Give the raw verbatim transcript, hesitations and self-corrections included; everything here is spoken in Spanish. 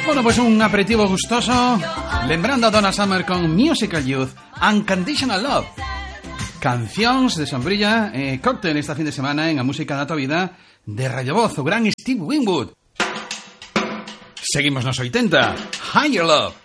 Bueno, pues un aperitivo gustoso, lembrando a Donna Summer con Musical Youth, Unconditional Love. Cancións de sombrilla e eh, cóctel esta fin de semana en a música da tua vida de Radio Voz, o gran Steve Winwood. Seguimos nos oitenta, Higher Love.